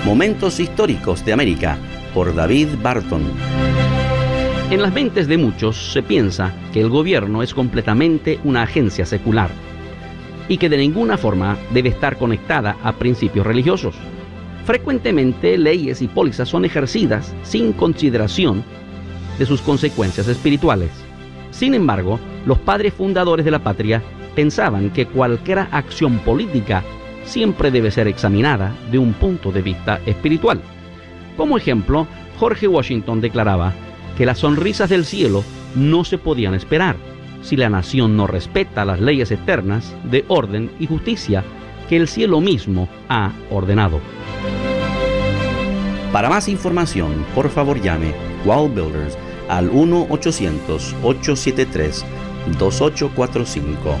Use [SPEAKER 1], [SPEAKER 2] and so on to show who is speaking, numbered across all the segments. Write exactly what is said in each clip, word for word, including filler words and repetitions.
[SPEAKER 1] Momentos históricos de América, por David Barton.
[SPEAKER 2] En las mentes de muchos se piensa que el gobierno es completamente una agencia secular y que de ninguna forma debe estar conectada a principios religiosos. Frecuentemente, leyes y pólizas son ejercidas sin consideración de sus consecuencias espirituales. Sin embargo, los padres fundadores de la patria pensaban que cualquier acción política siempre debe ser examinada de un punto de vista espiritual. Como ejemplo, George Washington declaraba que las sonrisas del cielo no se podían esperar si la nación no respeta las leyes eternas de orden y justicia que el cielo mismo ha ordenado.
[SPEAKER 1] Para más información, por favor llame Wall Builders al uno ochocientos, ochocientos setenta y tres, veintiocho cuarenta y cinco.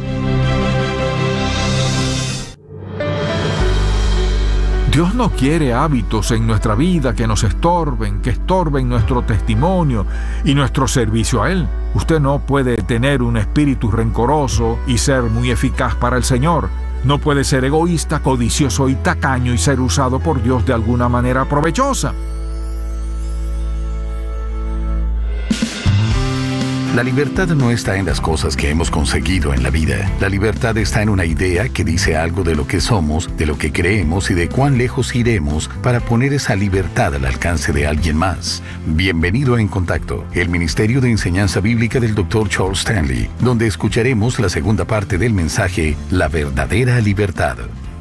[SPEAKER 3] Dios no quiere hábitos en nuestra vida que nos estorben, que estorben nuestro testimonio y nuestro servicio a Él. Usted no puede tener un espíritu rencoroso y ser muy eficaz para el Señor. No puede ser egoísta, codicioso y tacaño y ser usado por Dios de alguna manera provechosa.
[SPEAKER 4] La libertad no está en las cosas que hemos conseguido en la vida. La libertad está en una idea que dice algo de lo que somos, de lo que creemos y de cuán lejos iremos para poner esa libertad al alcance de alguien más. Bienvenido a En Contacto, el Ministerio de Enseñanza Bíblica del doctor Charles Stanley, donde escucharemos la segunda parte del mensaje, La verdadera libertad.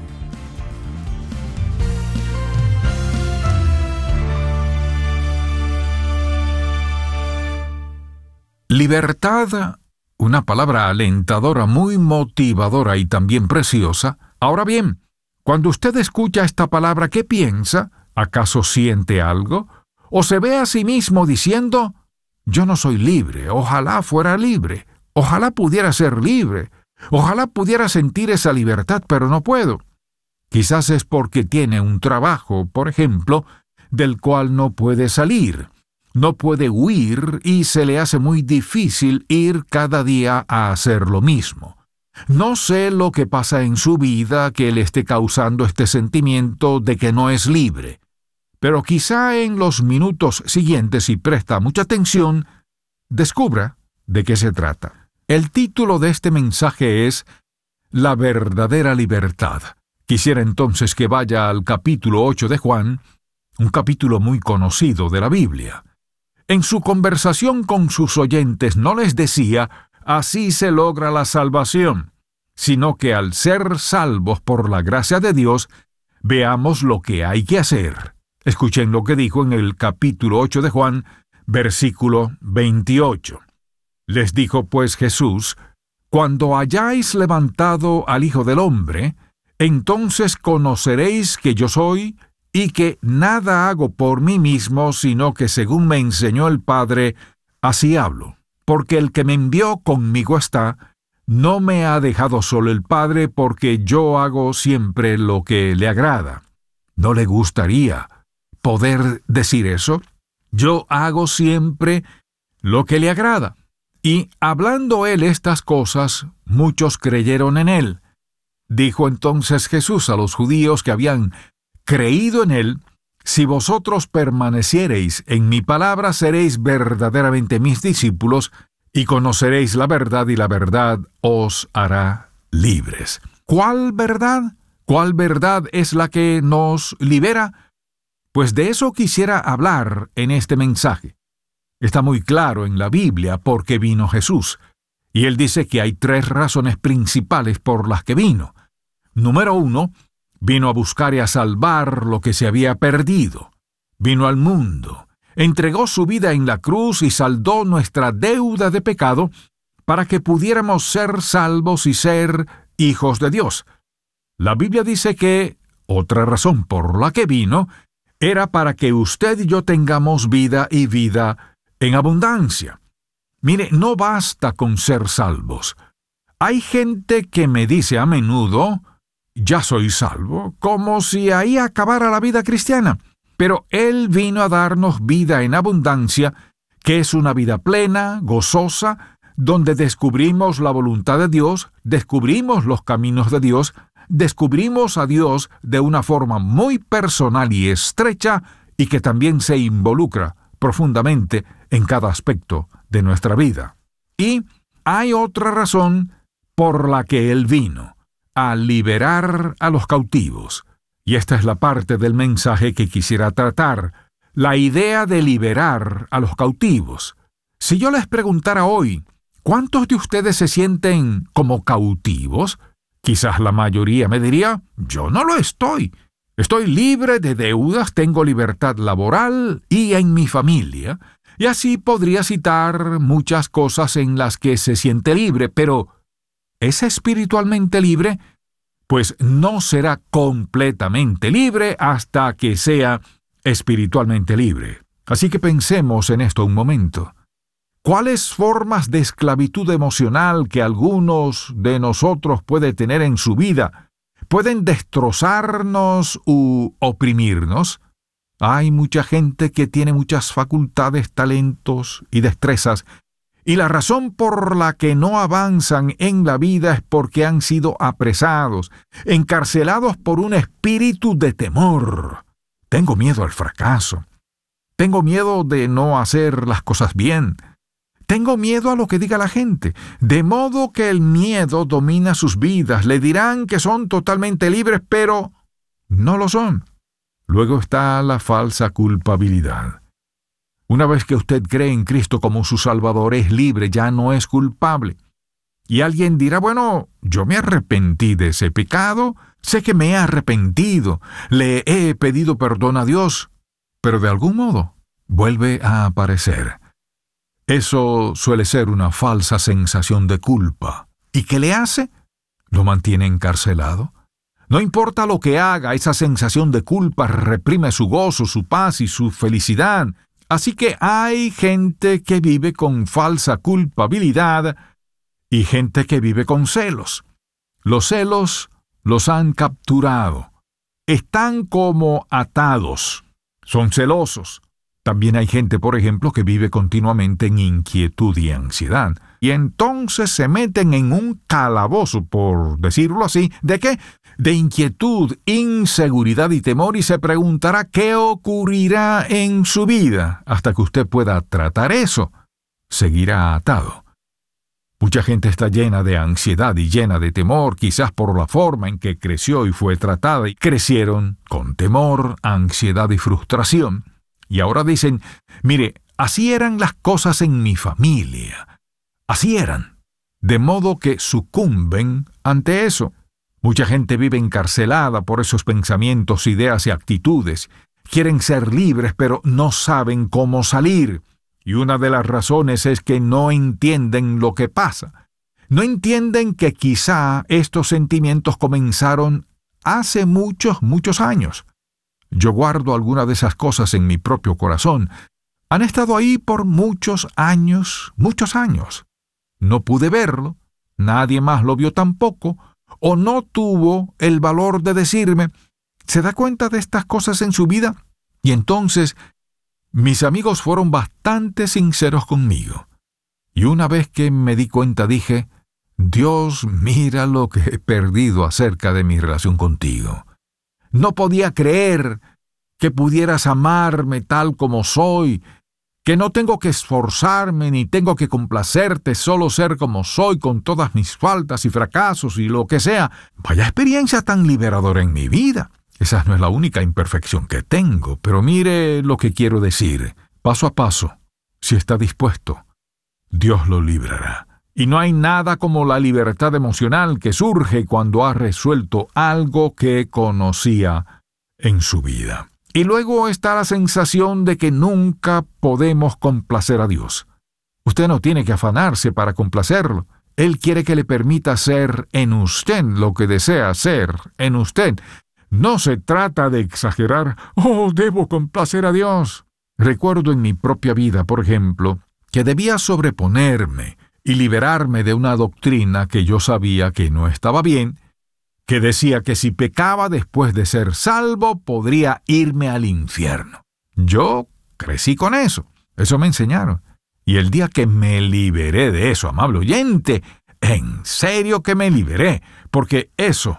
[SPEAKER 3] Libertad, una palabra alentadora, muy motivadora y también preciosa. Ahora bien, cuando usted escucha esta palabra, ¿qué piensa? ¿Acaso siente algo? ¿O se ve a sí mismo diciendo, yo no soy libre, ojalá fuera libre, ojalá pudiera ser libre, ojalá pudiera sentir esa libertad, pero no puedo? Quizás es porque tiene un trabajo, por ejemplo, del cual no puede salir. No puede huir y se le hace muy difícil ir cada día a hacer lo mismo. No sé lo que pasa en su vida que le esté causando este sentimiento de que no es libre, pero quizá en los minutos siguientes, si presta mucha atención, descubra de qué se trata. El título de este mensaje es La verdadera libertad. Quisiera entonces que vaya al capítulo ocho de Juan, un capítulo muy conocido de la Biblia. En su conversación con sus oyentes no les decía, así se logra la salvación, sino que al ser salvos por la gracia de Dios, veamos lo que hay que hacer. Escuchen lo que dijo en el capítulo ocho de Juan, versículo veintiocho. Les dijo pues Jesús, cuando hayáis levantado al Hijo del Hombre, entonces conoceréis que yo soy, y que nada hago por mí mismo, sino que según me enseñó el Padre, así hablo. Porque el que me envió conmigo está, no me ha dejado solo el Padre, porque yo hago siempre lo que le agrada. ¿No le gustaría poder decir eso? Yo hago siempre lo que le agrada. Y hablando él estas cosas, muchos creyeron en él. Dijo entonces Jesús a los judíos que habían creído en él, si vosotros permaneciereis en mi palabra, seréis verdaderamente mis discípulos, y conoceréis la verdad, y la verdad os hará libres. ¿Cuál verdad? ¿Cuál verdad es la que nos libera? Pues de eso quisiera hablar en este mensaje. Está muy claro en la Biblia por qué vino Jesús, y él dice que hay tres razones principales por las que vino. Número uno, vino a buscar y a salvar lo que se había perdido. Vino al mundo, entregó su vida en la cruz y saldó nuestra deuda de pecado para que pudiéramos ser salvos y ser hijos de Dios. La Biblia dice que otra razón por la que vino era para que usted y yo tengamos vida y vida en abundancia. Mire, no basta con ser salvos. Hay gente que me dice a menudo, ya soy salvo, como si ahí acabara la vida cristiana. Pero Él vino a darnos vida en abundancia, que es una vida plena, gozosa, donde descubrimos la voluntad de Dios, descubrimos los caminos de Dios, descubrimos a Dios de una forma muy personal y estrecha y que también se involucra profundamente en cada aspecto de nuestra vida. Y hay otra razón por la que Él vino, a liberar a los cautivos. Y esta es la parte del mensaje que quisiera tratar, la idea de liberar a los cautivos. Si yo les preguntara hoy, ¿cuántos de ustedes se sienten como cautivos? Quizás la mayoría me diría, yo no lo estoy. Estoy libre de deudas, tengo libertad laboral y en mi familia. Y así podría citar muchas cosas en las que se siente libre, pero ¿es espiritualmente libre? Pues no será completamente libre hasta que sea espiritualmente libre. Así que pensemos en esto un momento. ¿Cuáles formas de esclavitud emocional que algunos de nosotros puede tener en su vida pueden destrozarnos u oprimirnos? Hay mucha gente que tiene muchas facultades, talentos y destrezas, y la razón por la que no avanzan en la vida es porque han sido apresados, encarcelados por un espíritu de temor. Tengo miedo al fracaso. Tengo miedo de no hacer las cosas bien. Tengo miedo a lo que diga la gente, de modo que el miedo domina sus vidas. Le dirán que son totalmente libres, pero no lo son. Luego está la falsa culpabilidad. Una vez que usted cree en Cristo como su Salvador, es libre, ya no es culpable. Y alguien dirá, bueno, yo me arrepentí de ese pecado, sé que me he arrepentido, le he pedido perdón a Dios, pero de algún modo vuelve a aparecer. Eso suele ser una falsa sensación de culpa. ¿Y qué le hace? ¿Lo mantiene encarcelado? No importa lo que haga, esa sensación de culpa reprime su gozo, su paz y su felicidad. Así que hay gente que vive con falsa culpabilidad y gente que vive con celos. Los celos los han capturado. Están como atados. Son celosos. También hay gente, por ejemplo, que vive continuamente en inquietud y ansiedad. Y entonces se meten en un calabozo, por decirlo así, ¿de qué? De inquietud, inseguridad y temor, y se preguntará qué ocurrirá en su vida. Hasta que usted pueda tratar eso, seguirá atado. Mucha gente está llena de ansiedad y llena de temor, quizás por la forma en que creció y fue tratada, y crecieron con temor, ansiedad y frustración. Y ahora dicen, mire, así eran las cosas en mi familia. Así eran. De modo que sucumben ante eso. Mucha gente vive encarcelada por esos pensamientos, ideas y actitudes. Quieren ser libres, pero no saben cómo salir. Y una de las razones es que no entienden lo que pasa. No entienden que quizá estos sentimientos comenzaron hace muchos, muchos años. Yo guardo alguna de esas cosas en mi propio corazón. Han estado ahí por muchos años, muchos años. No pude verlo, nadie más lo vio tampoco, o no tuvo el valor de decirme, ¿se da cuenta de estas cosas en su vida? Y entonces, mis amigos fueron bastante sinceros conmigo. Y una vez que me di cuenta dije, Dios, mira lo que he perdido acerca de mi relación contigo. No podía creer que pudieras amarme tal como soy, que no tengo que esforzarme ni tengo que complacerte, solo ser como soy con todas mis faltas y fracasos y lo que sea. Vaya experiencia tan liberadora en mi vida. Esa no es la única imperfección que tengo, pero mire lo que quiero decir. Paso a paso, si está dispuesto, Dios lo librará. Y no hay nada como la libertad emocional que surge cuando ha resuelto algo que conocía en su vida. Y luego está la sensación de que nunca podemos complacer a Dios. Usted no tiene que afanarse para complacerlo. Él quiere que le permita ser en usted lo que desea ser en usted. No se trata de exagerar, oh, debo complacer a Dios. Recuerdo en mi propia vida, por ejemplo, que debía sobreponerme y liberarme de una doctrina que yo sabía que no estaba bien, que decía que si pecaba después de ser salvo, podría irme al infierno. Yo crecí con eso, eso me enseñaron. Y el día que me liberé de eso, amable oyente, en serio que me liberé, porque eso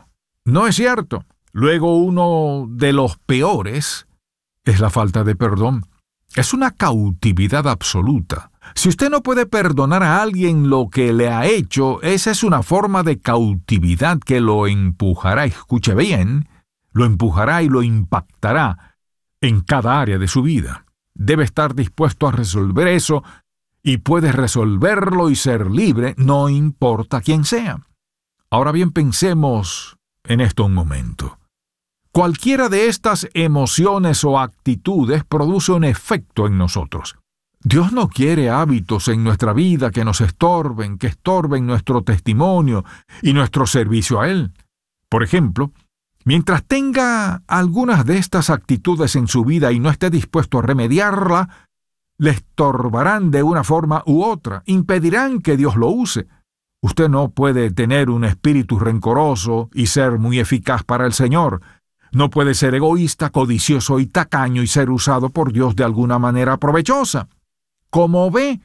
[SPEAKER 3] No es cierto. Luego, uno de los peores es la falta de perdón. Es una cautividad absoluta. Si usted no puede perdonar a alguien lo que le ha hecho, esa es una forma de cautividad que lo empujará, escuche bien, lo empujará y lo impactará en cada área de su vida. Debe estar dispuesto a resolver eso y puede resolverlo y ser libre, no importa quién sea. Ahora bien, pensemos en esto un momento. Cualquiera de estas emociones o actitudes produce un efecto en nosotros. Dios no quiere hábitos en nuestra vida que nos estorben, que estorben nuestro testimonio y nuestro servicio a Él. Por ejemplo, mientras tenga algunas de estas actitudes en su vida y no esté dispuesto a remediarla, le estorbarán de una forma u otra, impedirán que Dios lo use. Usted no puede tener un espíritu rencoroso y ser muy eficaz para el Señor. No puede ser egoísta, codicioso y tacaño y ser usado por Dios de alguna manera provechosa. Como ve,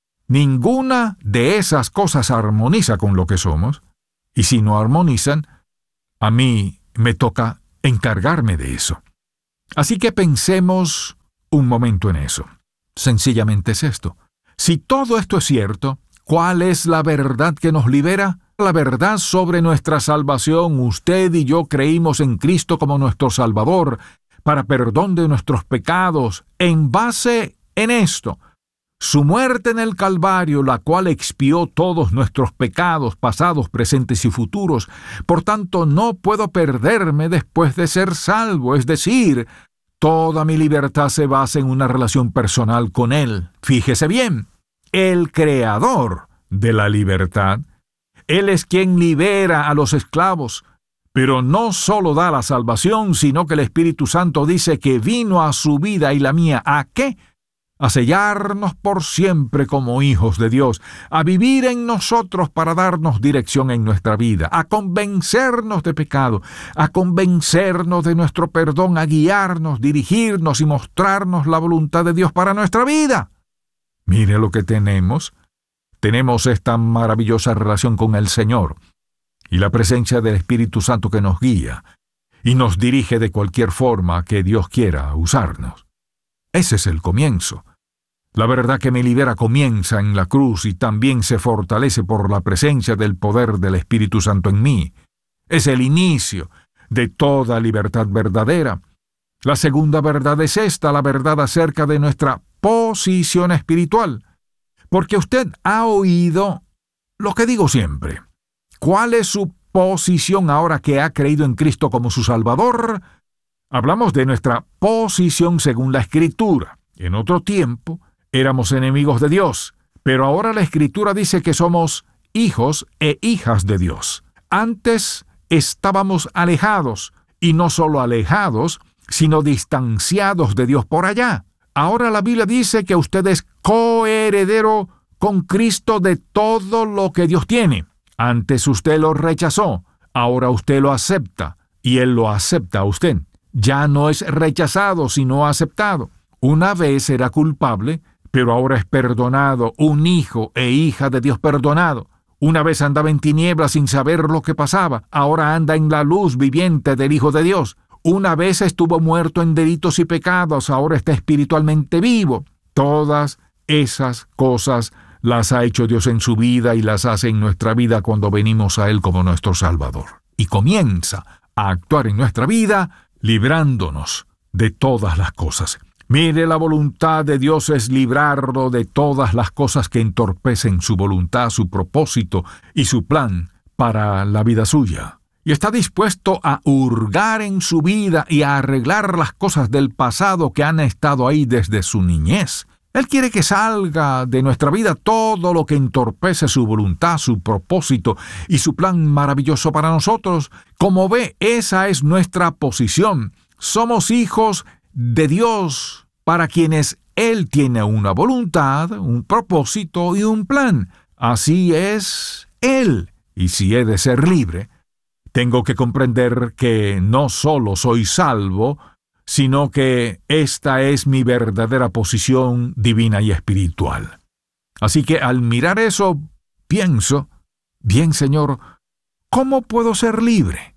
[SPEAKER 3] ninguna de esas cosas armoniza con lo que somos, y si no armonizan, a mí me toca encargarme de eso. Así que pensemos un momento en eso. Sencillamente es esto. Si todo esto es cierto, ¿cuál es la verdad que nos libera? La verdad sobre nuestra salvación. Usted y yo creímos en Cristo como nuestro Salvador para perdón de nuestros pecados. En base en esto, su muerte en el Calvario, la cual expió todos nuestros pecados pasados, presentes y futuros. Por tanto, no puedo perderme después de ser salvo, es decir, toda mi libertad se basa en una relación personal con Él. Fíjese bien, el Creador de la libertad. Él es quien libera a los esclavos, pero no solo da la salvación, sino que el Espíritu Santo dice que vino a su vida y la mía. ¿A qué? A sellarnos por siempre como hijos de Dios, a vivir en nosotros para darnos dirección en nuestra vida, a convencernos de pecado, a convencernos de nuestro perdón, a guiarnos, dirigirnos y mostrarnos la voluntad de Dios para nuestra vida. Mire lo que tenemos. Tenemos esta maravillosa relación con el Señor y la presencia del Espíritu Santo que nos guía y nos dirige de cualquier forma que Dios quiera usarnos. Ese es el comienzo. La verdad que me libera comienza en la cruz y también se fortalece por la presencia del poder del Espíritu Santo en mí. Es el inicio de toda libertad verdadera. La segunda verdad es esta, la verdad acerca de nuestra posición espiritual. Porque usted ha oído lo que digo siempre. ¿Cuál es su posición ahora que ha creído en Cristo como su Salvador? Hablamos de nuestra posición según la Escritura. En otro tiempo éramos enemigos de Dios, pero ahora la Escritura dice que somos hijos e hijas de Dios. Antes estábamos alejados, y no solo alejados, sino distanciados de Dios por allá. Ahora la Biblia dice que usted es coheredero con Cristo de todo lo que Dios tiene. Antes usted lo rechazó, ahora usted lo acepta, y Él lo acepta a usted. Ya no es rechazado, sino aceptado. Una vez era culpable, pero ahora es perdonado, un hijo e hija de Dios perdonado. Una vez andaba en tinieblas sin saber lo que pasaba, ahora anda en la luz viviente del Hijo de Dios. Una vez estuvo muerto en delitos y pecados, ahora está espiritualmente vivo. Todas esas cosas las ha hecho Dios en su vida y las hace en nuestra vida cuando venimos a Él como nuestro Salvador. Y comienza a actuar en nuestra vida librándonos de todas las cosas. Mire, la voluntad de Dios es librarlo de todas las cosas que entorpecen su voluntad, su propósito y su plan para la vida suya. Y está dispuesto a hurgar en su vida y a arreglar las cosas del pasado que han estado ahí desde su niñez. Él quiere que salga de nuestra vida todo lo que entorpece su voluntad, su propósito y su plan maravilloso para nosotros. Como ve, esa es nuestra posición. Somos hijos de Dios para quienes Él tiene una voluntad, un propósito y un plan. Así es Él. Y si he de ser libre, tengo que comprender que no solo soy salvo, sino que esta es mi verdadera posición divina y espiritual. Así que al mirar eso, pienso, bien, Señor, ¿cómo puedo ser libre?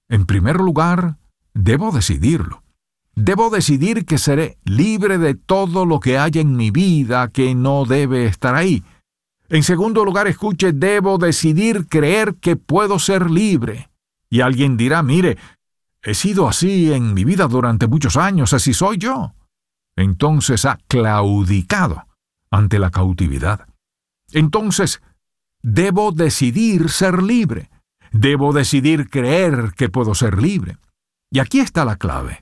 [SPEAKER 3] En primer lugar, debo decidirlo. Debo decidir que seré libre de todo lo que haya en mi vida que no debe estar ahí. En segundo lugar, escuche, debo decidir creer que puedo ser libre. Y alguien dirá, mire, he sido así en mi vida durante muchos años, así soy yo. Entonces ha claudicado ante la cautividad. Entonces, debo decidir ser libre. Debo decidir creer que puedo ser libre. Y aquí está la clave.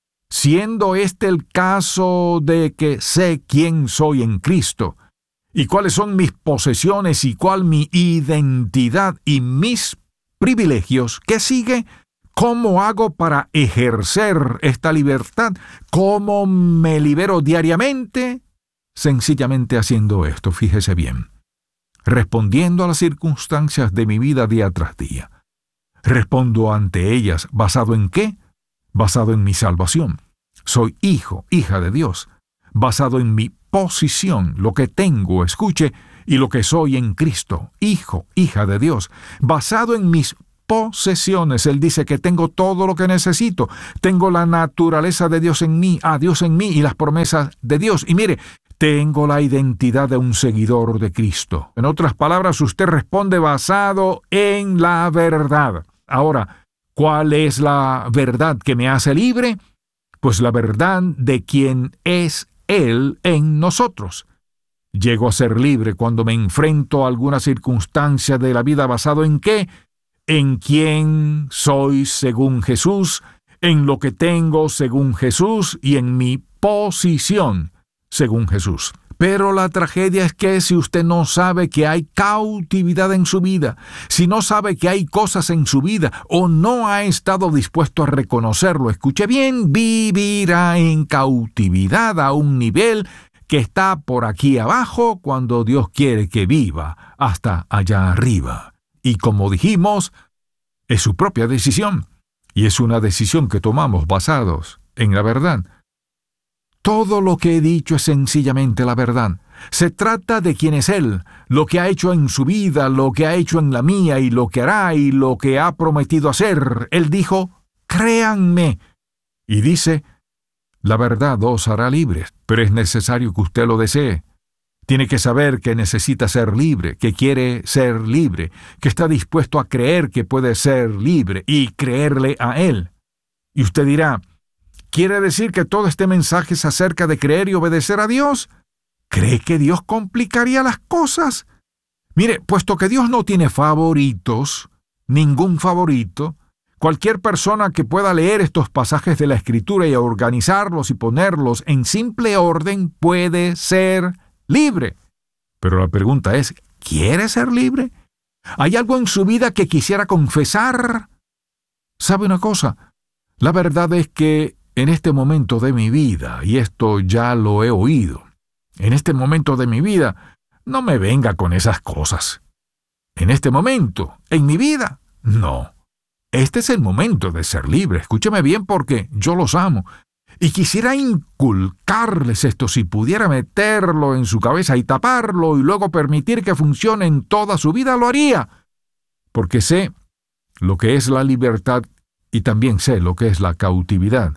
[SPEAKER 3] Siendo este el caso de que sé quién soy en Cristo, y cuáles son mis posesiones y cuál mi identidad y mis privilegios, ¿qué sigue? ¿Cómo hago para ejercer esta libertad? ¿Cómo me libero diariamente? Sencillamente haciendo esto, fíjese bien. Respondiendo a las circunstancias de mi vida día tras día. Respondo ante ellas, ¿basado en qué? Basado en mi salvación. Soy hijo, hija de Dios. Basado en mi posición, lo que tengo, escuche, y lo que soy en Cristo, hijo, hija de Dios. Basado en mis posesiones, Él dice que tengo todo lo que necesito. Tengo la naturaleza de Dios en mí, a Dios en mí y las promesas de Dios. Y mire, tengo la identidad de un seguidor de Cristo. En otras palabras, usted responde basado en la verdad. Ahora, ¿cuál es la verdad que me hace libre? Pues la verdad de quien es Él en nosotros. Llego a ser libre cuando me enfrento a alguna circunstancia de la vida basado en qué? En quién soy según Jesús, en lo que tengo según Jesús y en mi posición según Jesús. Pero la tragedia es que si usted no sabe que hay cautividad en su vida, si no sabe que hay cosas en su vida o no ha estado dispuesto a reconocerlo, escuche bien, vivirá en cautividad a un nivel que está por aquí abajo cuando Dios quiere que viva hasta allá arriba. Y como dijimos, es su propia decisión y es una decisión que tomamos basados en la verdad. Todo lo que he dicho es sencillamente la verdad. Se trata de quién es Él, lo que ha hecho en su vida, lo que ha hecho en la mía y lo que hará y lo que ha prometido hacer. Él dijo, créanme. Y dice, la verdad os hará libres, pero es necesario que usted lo desee. Tiene que saber que necesita ser libre, que quiere ser libre, que está dispuesto a creer que puede ser libre y creerle a Él. Y usted dirá, ¿quiere decir que todo este mensaje es acerca de creer y obedecer a Dios? ¿Cree que Dios complicaría las cosas? Mire, puesto que Dios no tiene favoritos, ningún favorito, cualquier persona que pueda leer estos pasajes de la Escritura y organizarlos y ponerlos en simple orden puede ser libre. Pero la pregunta es, ¿quiere ser libre? ¿Hay algo en su vida que quisiera confesar? ¿Sabe una cosa? La verdad es que en este momento de mi vida, y esto ya lo he oído, en este momento de mi vida, no me venga con esas cosas. En este momento, en mi vida, no. Este es el momento de ser libre. Escúcheme bien porque yo los amo. Y quisiera inculcarles esto, si pudiera meterlo en su cabeza y taparlo y luego permitir que funcione en toda su vida, lo haría. Porque sé lo que es la libertad y también sé lo que es la cautividad.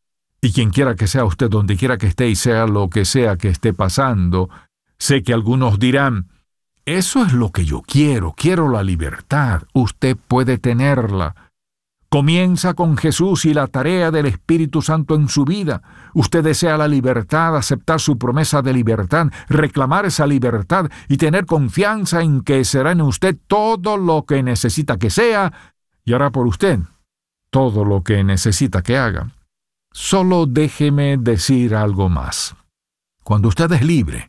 [SPEAKER 3] Y quien quiera que sea usted, donde quiera que esté y sea lo que sea que esté pasando, sé que algunos dirán, eso es lo que yo quiero, quiero la libertad. Usted puede tenerla. Comienza con Jesús y la tarea del Espíritu Santo en su vida. Usted desea la libertad, aceptar su promesa de libertad, reclamar esa libertad y tener confianza en que será en usted todo lo que necesita que sea y hará por usted todo lo que necesita que haga. Solo déjeme decir algo más. Cuando usted es libre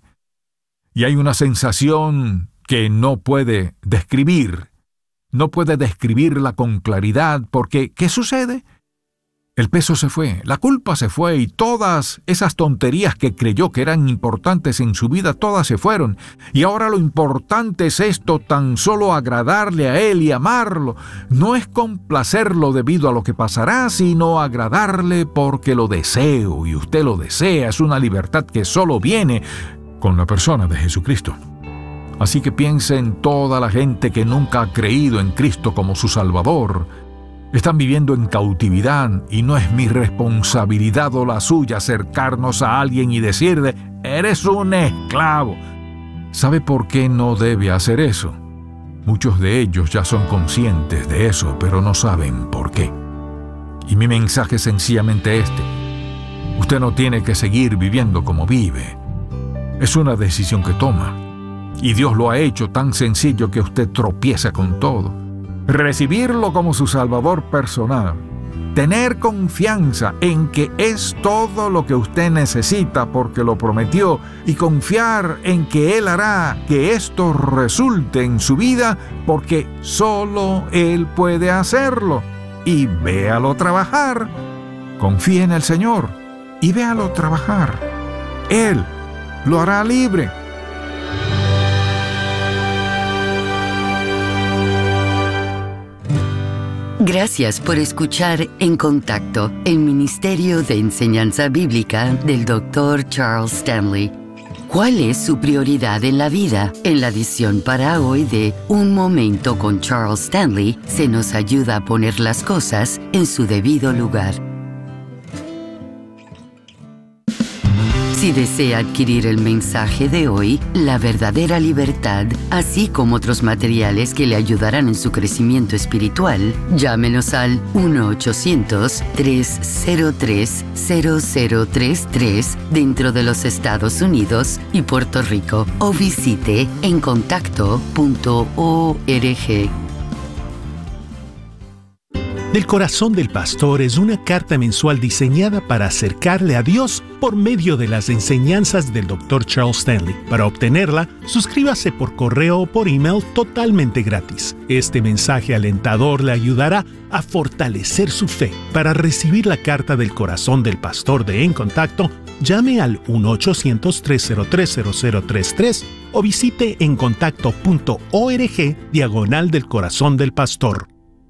[SPEAKER 3] y hay una sensación que no puede describir, no puede describirla con claridad porque, ¿qué sucede? El peso se fue, la culpa se fue y todas esas tonterías que creyó que eran importantes en su vida, todas se fueron. Y ahora lo importante es esto, tan solo agradarle a Él y amarlo. No es complacerlo debido a lo que pasará, sino agradarle porque lo deseo y usted lo desea. Es una libertad que solo viene con la persona de Jesucristo. Así que piense en toda la gente que nunca ha creído en Cristo como su Salvador. Están viviendo en cautividad y no es mi responsabilidad o la suya acercarnos a alguien y decirle, eres un esclavo. ¿Sabe por qué no debe hacer eso? Muchos de ellos ya son conscientes de eso, pero no saben por qué. Y mi mensaje es sencillamente este. Usted no tiene que seguir viviendo como vive. Es una decisión que toma. Y Dios lo ha hecho tan sencillo que usted tropieza con todo. Recibirlo como su Salvador personal. Tener confianza en que es todo lo que usted necesita porque lo prometió y confiar en que Él hará que esto resulte en su vida porque solo Él puede hacerlo. Y véalo trabajar. Confíe en el Señor y véalo trabajar. Él lo hará libre.
[SPEAKER 5] Gracias por escuchar En Contacto, el Ministerio de Enseñanza Bíblica del doctor Charles Stanley. ¿Cuál es su prioridad en la vida? En la edición para hoy de Un Momento con Charles Stanley, se nos ayuda a poner las cosas en su debido lugar. Si desea adquirir el mensaje de hoy, La Verdadera Libertad, así como otros materiales que le ayudarán en su crecimiento espiritual, llámenos al uno ochocientos, tres cero tres, cero cero tres tres dentro de los Estados Unidos y Puerto Rico o visite en contacto punto org.
[SPEAKER 6] Del Corazón del Pastor es una carta mensual diseñada para acercarle a Dios por medio de las enseñanzas del doctor Charles Stanley. Para obtenerla, suscríbase por correo o por email totalmente gratis. Este mensaje alentador le ayudará a fortalecer su fe. Para recibir la carta del Corazón del Pastor de En Contacto, llame al uno ochocientos, tres cero tres, cero cero tres tres o visite en contacto punto org diagonal del Corazón del Pastor.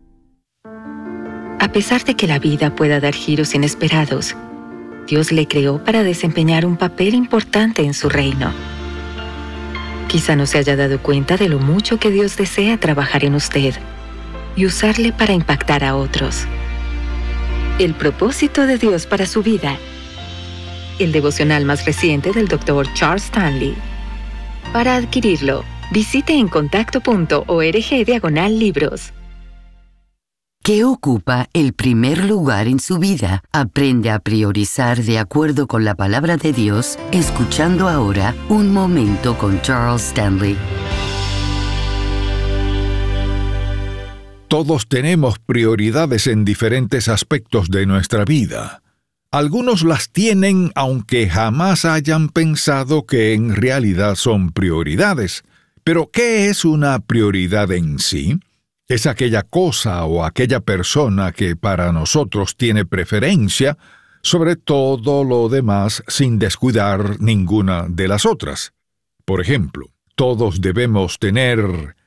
[SPEAKER 7] A pesar de que la vida pueda dar giros inesperados, Dios le creó para desempeñar un papel importante en su reino. Quizá no se haya dado cuenta de lo mucho que Dios desea trabajar en usted y usarle para impactar a otros. El propósito de Dios para su vida. El devocional más reciente del doctor Charles Stanley. Para adquirirlo, visite en contacto punto org diagonal libros.
[SPEAKER 5] ¿Qué ocupa el primer lugar en su vida? Aprende a priorizar de acuerdo con la palabra de Dios, escuchando ahora Un Momento con Charles Stanley.
[SPEAKER 3] Todos tenemos prioridades en diferentes aspectos de nuestra vida. Algunos las tienen aunque jamás hayan pensado que en realidad son prioridades. Pero, ¿qué es una prioridad en sí? Es aquella cosa o aquella persona que para nosotros tiene preferencia sobre todo lo demás sin descuidar ninguna de las otras. Por ejemplo, todos debemos tener,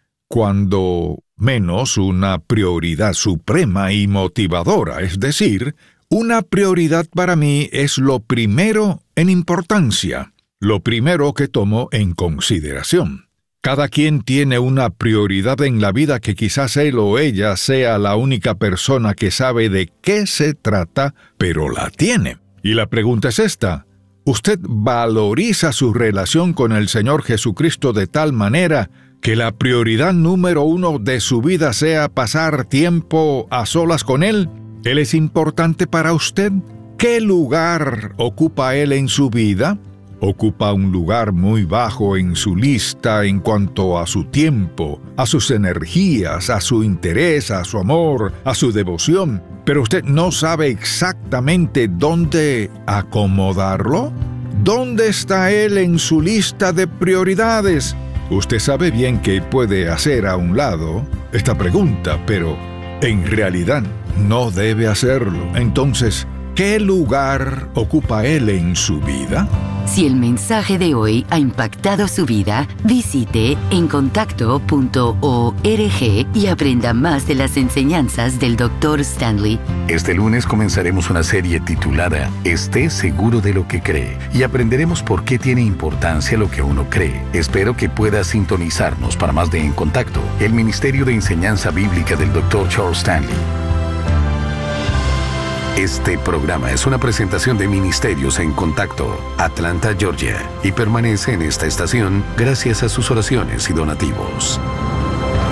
[SPEAKER 3] cuando menos, una prioridad suprema y motivadora, es decir, una prioridad para mí es lo primero en importancia, lo primero que tomo en consideración. Cada quien tiene una prioridad en la vida que quizás él o ella sea la única persona que sabe de qué se trata, pero la tiene. Y la pregunta es esta: ¿usted valoriza su relación con el Señor Jesucristo de tal manera que la prioridad número uno de su vida sea pasar tiempo a solas con Él? ¿Él es importante para usted? ¿Qué lugar ocupa Él en su vida? Ocupa un lugar muy bajo en su lista en cuanto a su tiempo, a sus energías, a su interés, a su amor, a su devoción. Pero usted no sabe exactamente dónde acomodarlo. ¿Dónde está Él en su lista de prioridades? Usted sabe bien que puede hacer a un lado esta pregunta, pero en realidad no debe hacerlo. Entonces, ¿qué lugar ocupa Él en su vida?
[SPEAKER 5] Si el mensaje de hoy ha impactado su vida, visite en contacto punto org y aprenda más de las enseñanzas del doctor Stanley.
[SPEAKER 4] Este lunes comenzaremos una serie titulada Esté seguro de lo que cree y aprenderemos por qué tiene importancia lo que uno cree. Espero que pueda sintonizarnos para más de En Contacto, el Ministerio de Enseñanza Bíblica del doctor Charles Stanley. Este programa es una presentación de Ministerios en Contacto, Atlanta, Georgia, y permanece en esta estación gracias a sus oraciones y donativos.